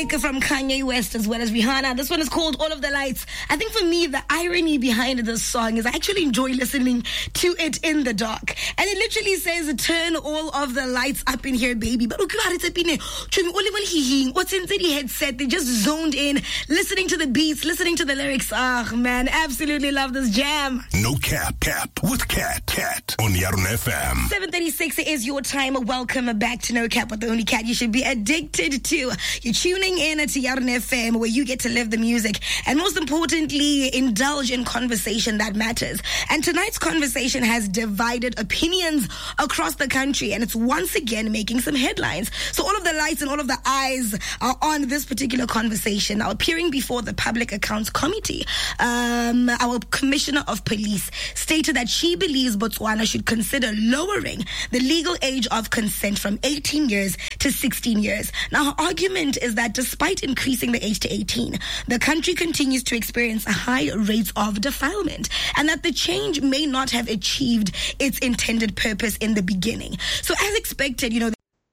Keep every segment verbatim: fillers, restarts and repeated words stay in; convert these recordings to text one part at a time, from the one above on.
classic from Kanye West as well as Rihanna. This one is called All of the Lights. I think for me, the irony behind this song is I actually enjoy listening to it in the dark. And it literally says, turn all of the lights up in here, baby. But what's in the headset? They just zoned in, listening to the beats, listening to the lyrics. Ah, oh, man, absolutely love this jam. No Cap, Cap with Cat, Cat on Yarn F M. seven thirty-six is your time. Welcome back to No Cap with the only cat you should be addicted to. You're tuning in at Yarn F M, where you get to live the music and most importantly, indulge in conversation that matters. And tonight's conversation has divided opinions across the country, and it's once again making some headlines. So all of the lights and all of the eyes are on this particular conversation. Now, appearing before the Public Accounts Committee, um, our Commissioner of Police stated that she believes Botswana should consider lowering the legal age of consent from eighteen years to sixteen years. Now, her argument is that despite increasing the age to eighteen, the country continues to experience a high rate of defilement, and that the change may not have achieved its intended purpose in the beginning. So as expected, you know,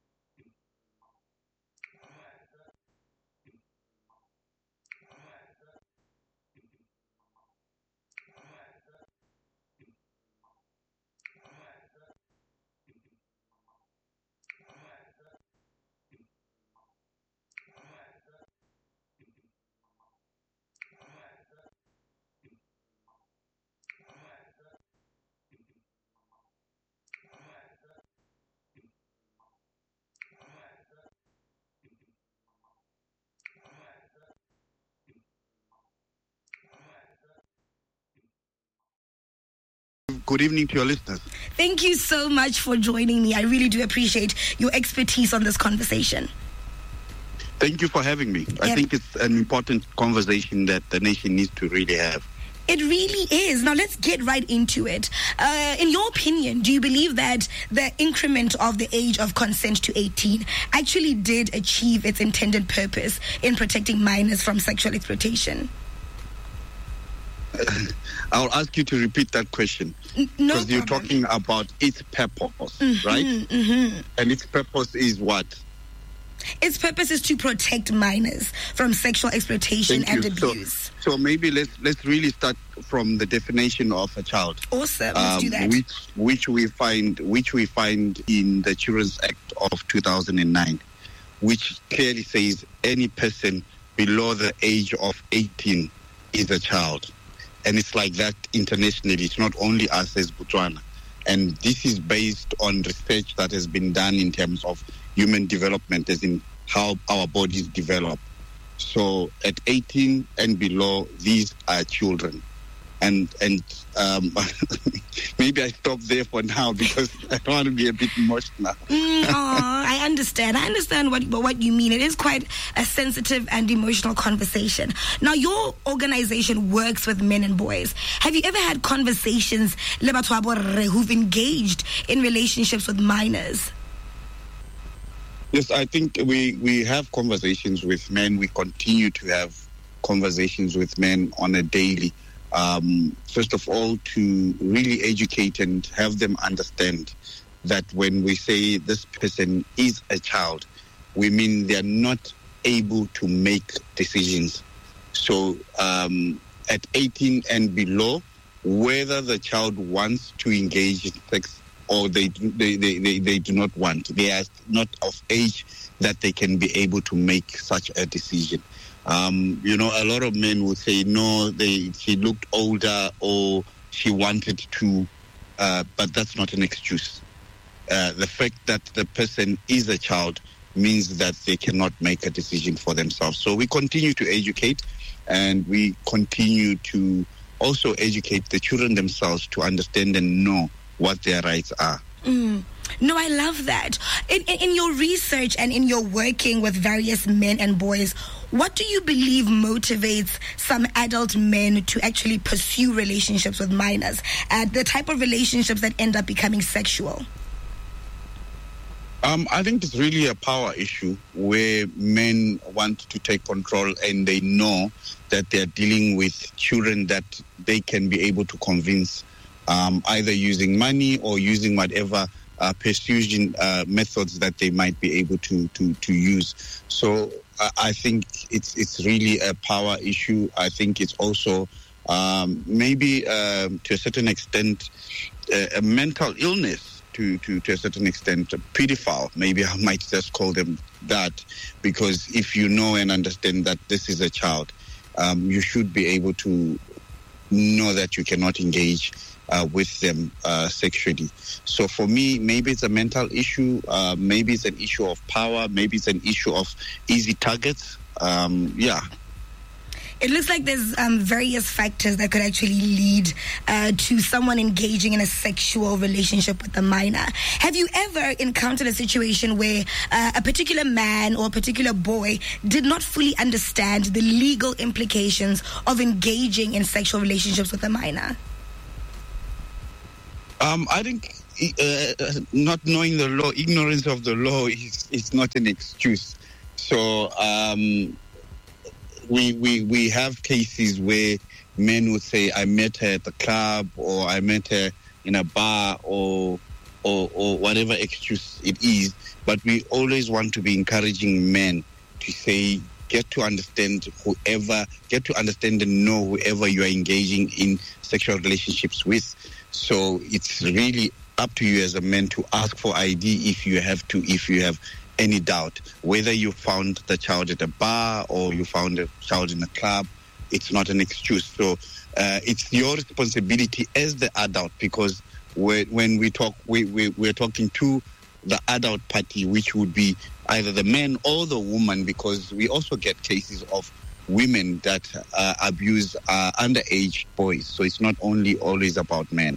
Good evening to your listeners. Thank you so much for joining me. I really do appreciate your expertise on this conversation. Thank you for having me. I Yeah. think it's an important conversation that the nation needs to really have. It really is. Now, let's get right into it. Uh, in your opinion, do you believe that the increment of the age of consent to eighteen actually did achieve its intended purpose in protecting minors from sexual exploitation? I'll ask you to repeat that question. N- no Because you're problem. talking about its purpose, Mhm, right? mhm. And its purpose is what? Its purpose is to protect minors from sexual exploitation Thank and you. abuse. So, so maybe let's let's really start from the definition of a child. Awesome. Let's do that. Which which we find which we find in the Children's Act of two thousand nine, which clearly says any person below the age of eighteen is a child. And it's like that internationally. It's not only us as Botswana. And this is based on research that has been done in terms of human development, as in how our bodies develop. So at eighteen and below, these are children. And and um, maybe I stop there for now because I don't want to be a bit emotional. Mm, aw, I understand. I understand what what you mean. It is quite a sensitive and emotional conversation. Now, your organization works with men and boys. Have you ever had conversations le batho ba borre who've engaged in relationships with minors? Yes, I think we, we have conversations with men. We continue to have conversations with men on a daily. Um, first of all, to really educate and have them understand that when we say this person is a child, we mean they're not able to make decisions. So um, at eighteen and below, whether the child wants to engage in sex or they do, they, they, they, they do not want, they are not of age that they can be able to make such a decision. Um, you know, a lot of men would say, no, they, she looked older or she wanted to, uh, but that's not an excuse. Uh, the fact that the person is a child means that they cannot make a decision for themselves. So we continue to educate, and we continue to also educate the children themselves to understand and know what their rights are. Mm. No, I love that. In, in, in your research and in your working with various men and boys, what do you believe motivates some adult men to actually pursue relationships with minors, uh, the type of relationships that end up becoming sexual? Um, I think it's really a power issue where men want to take control and they know that they're dealing with children that they can be able to convince, um, either using money or using whatever uh, persuasion uh, methods that they might be able to, to, to use. So uh, I think it's it's really a power issue. I think it's also um, maybe um, to a certain extent a, a mental illness to, to, to a certain extent, a pedophile. Maybe I might just call them that, because if you know and understand that this is a child, um, you should be able to know that you cannot engage Uh, with them uh, sexually. So for me, maybe it's a mental issue, uh, maybe it's an issue of power, maybe it's an issue of easy targets. Um, yeah. It looks like there's um, various factors that could actually lead uh, to someone engaging in a sexual relationship with a minor. Have you ever encountered a situation where uh, a particular man or a particular boy did not fully understand the legal implications of engaging in sexual relationships with a minor? Um, I think uh, not knowing the law, ignorance of the law is, is not an excuse. So um, we, we we have cases where men would say, I met her at the club, or I met her in a bar, or or, or whatever excuse it is. But we always want to be encouraging men to say, get to understand whoever, get to understand and know whoever you are engaging in sexual relationships with. So it's really up to you as a man to ask for I D if you have to, if you have any doubt. Whether you found the child at a bar or you found a child in a club, it's not an excuse. So uh, it's your responsibility as the adult, because when, when we talk, we, we, we're talking to the adult party, which would be either the man or the woman, because we also get cases of women that uh, abuse uh, underage boys. So it's not only always about men.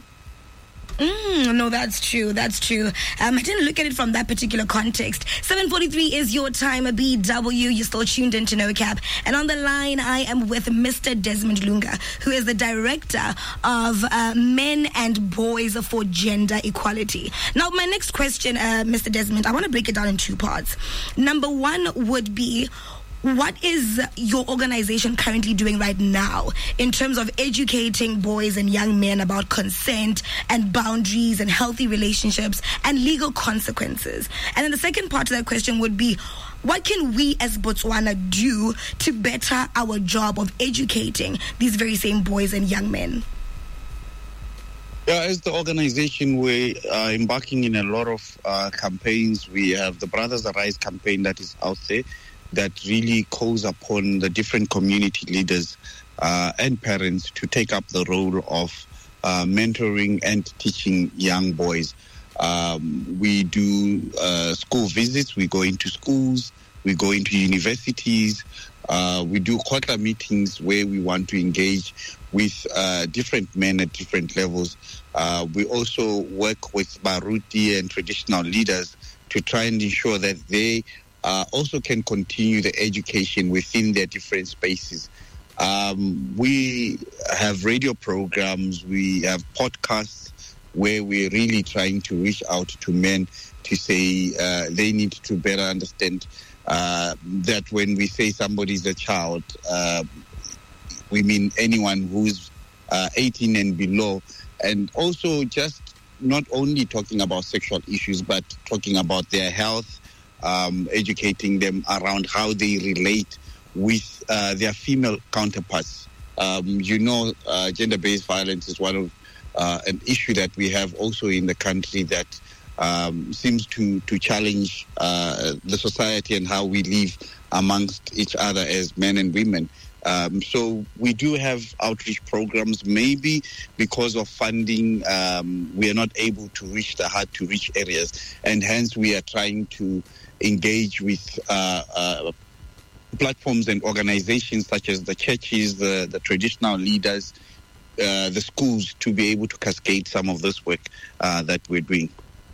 Mm, no, that's true. That's true. Um, I didn't look at it from that particular context. seven forty-three is your time, B W. You're still tuned into No Cap. And on the line, I am with Mister Desmond Lunga, who is the director of uh, Men and Boys for Gender Equality. Now, my next question, uh, Mister Desmond, I want to break it down in two parts. Number one would be, what is your organization currently doing right now in terms of educating boys and young men about consent and boundaries and healthy relationships and legal consequences? And then the second part of that question would be, what can we as Botswana do to better our job of educating these very same boys and young men? Yeah, as the organization, we are embarking in a lot of uh, campaigns. We have the Brothers Arise campaign that is out there, that really calls upon the different community leaders uh, and parents to take up the role of uh, mentoring and teaching young boys. Um, we do uh, school visits, we go into schools, we go into universities, uh, we do quarter meetings where we want to engage with uh, different men at different levels. Uh, we also work with Baruti and traditional leaders to try and ensure that they Uh, also can continue the education within their different spaces. Um, we have radio programs, we have podcasts where we're really trying to reach out to men to say uh, they need to better understand uh, that when we say somebody's a child, uh, we mean anyone who's uh, eighteen and below. And also just not only talking about sexual issues, but talking about their health, Um, educating them around how they relate with uh, their female counterparts. Um, you know, uh, gender-based violence is one of uh, an issue that we have also in the country that um, seems to, to challenge uh, the society and how we live amongst each other as men and women. Um, so we do have outreach programs. Maybe because of funding, um, we are not able to reach the hard-to-reach areas, and hence we are trying to engage with uh, uh, platforms and organizations such as the churches, the, the traditional leaders, uh, the schools, to be able to cascade some of this work uh, that we're doing.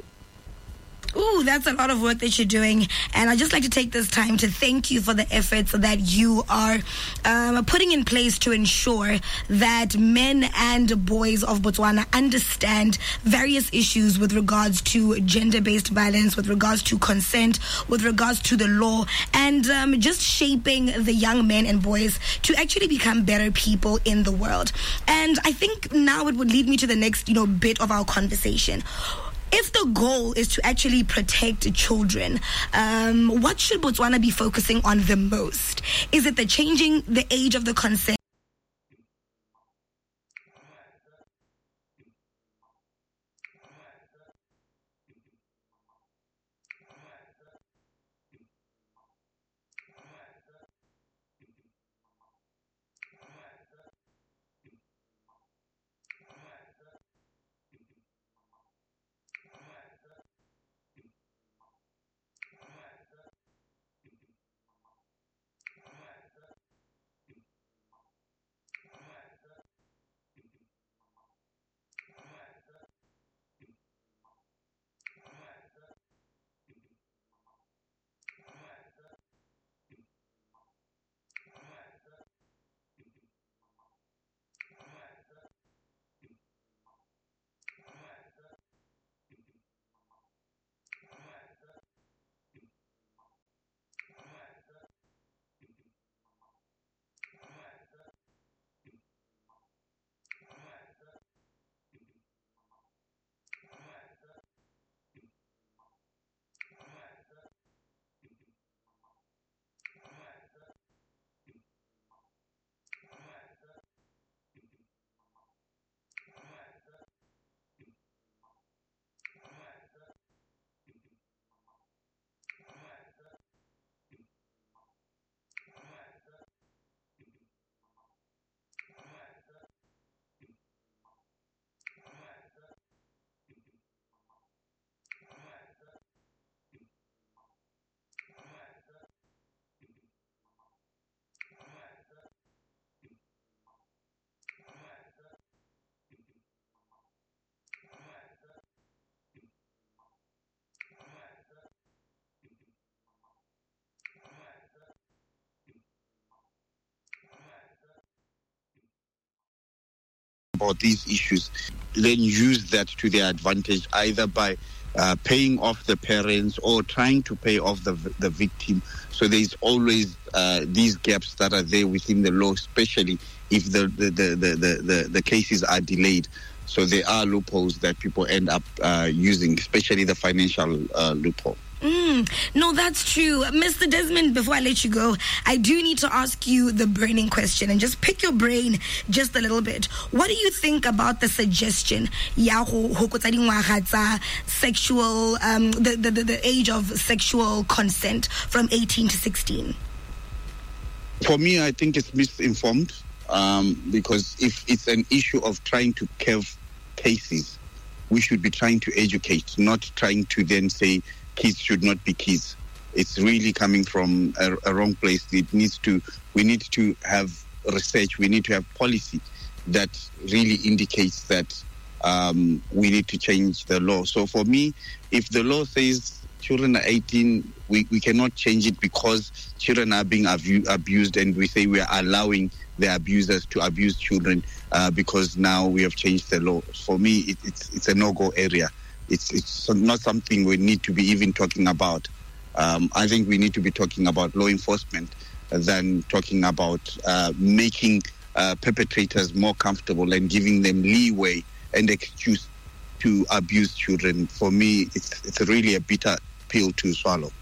Ooh, that's a lot of work that you're doing. And I'd just like to take this time to thank you for the efforts that you are um, putting in place to ensure that men and boys of Botswana understand various issues with regards to gender-based violence, with regards to consent, with regards to the law, and um, just shaping the young men and boys to actually become better people in the world. And I think now it would lead me to the next, you know, bit of our conversation. If the goal is to actually protect children, um, what should Botswana be focusing on the most? Is it the changing the age of the consent? About these issues, then use that to their advantage, either by uh, paying off the parents or trying to pay off the the victim. So there's always uh, these gaps that are there within the law, especially if the the, the, the, the, the, the cases are delayed. So there are loopholes that people end up uh, using, especially the financial uh, loophole. Mm, no, that's true. Mister Desmond, before I let you go, I do need to ask you the burning question and just pick your brain just a little bit. What do you think about the suggestion, ya sexual, um, the, the, the, the age of sexual consent from eighteen to sixteen? For me, I think it's misinformed um, because if it's an issue of trying to curb cases, we should be trying to educate, not trying to then say kids should not be kids. It's really coming from a, a wrong place. It needs to. We need to have research. We need to have policy that really indicates that um, we need to change the law. So for me, if the law says children are eighteen, we, we cannot change it because children are being abu- abused, and we say we are allowing the abusers to abuse children uh, because now we have changed the law. For me, it, it's it's a no-go area. It's it's not something we need to be even talking about. Um, I think we need to be talking about law enforcement than talking about uh, making uh, perpetrators more comfortable and giving them leeway and excuse to abuse children. For me, it's it's really a bitter pill to swallow.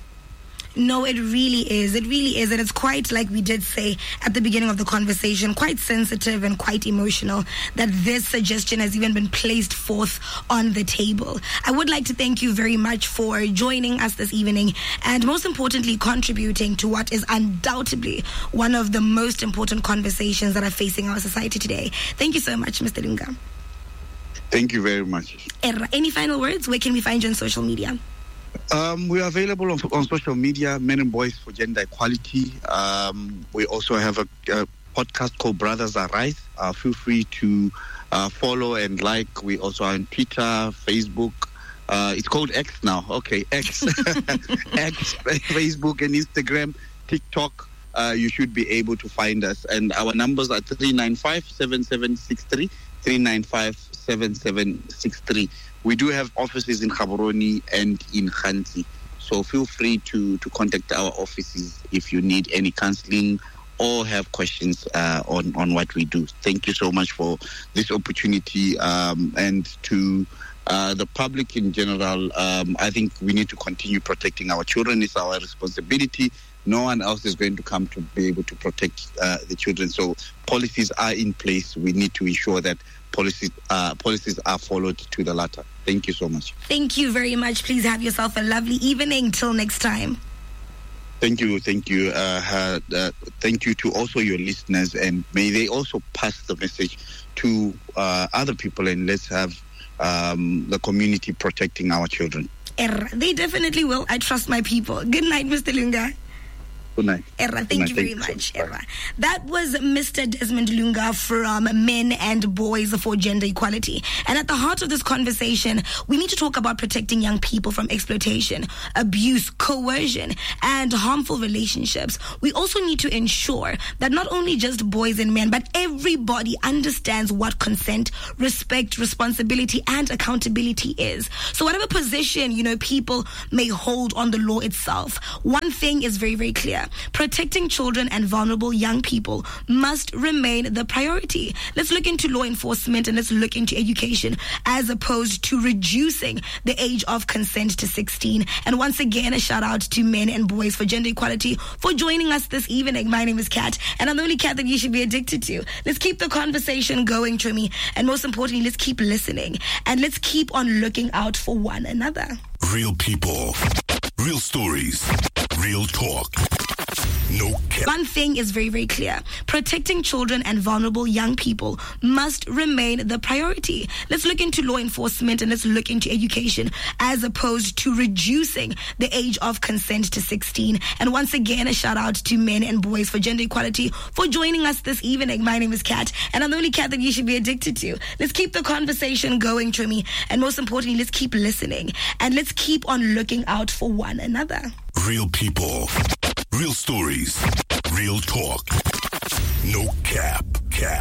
No, it really is. It really is. And it's quite, like we did say at the beginning of the conversation, quite sensitive and quite emotional that this suggestion has even been placed forth on the table. I would like to thank you very much for joining us this evening and most importantly, contributing to what is undoubtedly one of the most important conversations that are facing our society today. Thank you so much, Mister Linga. Thank you very much. Any final words? Where can we find you on social media? Um, we are available on, on social media, Men and Boys for Gender Equality. Um, we also have a, a podcast called Brothers Arise. Uh, feel free to uh, follow and like. We also are on Twitter, Facebook. Uh, it's called X now. Okay, X. X, Facebook and Instagram, TikTok. Uh, you should be able to find us. And our numbers are three nine five, seven seven six three, three nine five, seven seven six three. We do have offices in Gaborone and in Khanzi. So feel free to, to contact our offices if you need any counseling or have questions uh, on, on what we do. Thank you so much for this opportunity um, and to uh, the public in general, um, I think we need to continue protecting our children. It's our responsibility. No one else is going to come to be able to protect uh, the children. So policies are in place. We need to ensure that policies uh, policies are followed to the latter. Thank you so much. Thank you very much. Please have yourself a lovely evening. Till next time. Thank you, thank you. Uh, uh, thank you to also your listeners, and may they also pass the message to uh, other people, and let's have um, the community protecting our children. They definitely will. I trust my people. Good night, Mister Lunga. Good night. Erra, thank night. you very thank much, you. Erra. That was Mister Desmond Lunga from Men and Boys for Gender Equality. And at the heart of this conversation, we need to talk about protecting young people from exploitation, abuse, coercion, and harmful relationships. We also need to ensure that not only just boys and men, but everybody understands what consent, respect, responsibility, and accountability is. So whatever position, you know, people may hold on the law itself, one thing is very, very clear. Protecting children and vulnerable young people must remain the priority. Let's look into law enforcement and let's look into education as opposed to reducing the age of consent to sixteen. And once again, a shout out to Men and Boys for Gender Equality for joining us this evening. My name is Kat, and I'm the only cat that you should be addicted to. Let's keep the conversation going, Trimi, and most importantly, let's keep listening and let's keep on looking out for one another. Real people, real stories, real talk. No cap. One thing is very, very clear. Protecting children and vulnerable young people must remain the priority. Let's look into law enforcement and let's look into education as opposed to reducing the age of consent to sixteen. And once again, a shout out to Men and Boys for Gender Equality for joining us this evening. My name is Kat, and I'm the only cat that you should be addicted to. Let's keep the conversation going, Trimi, and most importantly, let's keep listening and let's keep on looking out for one another. Real people, real stories, real talk. No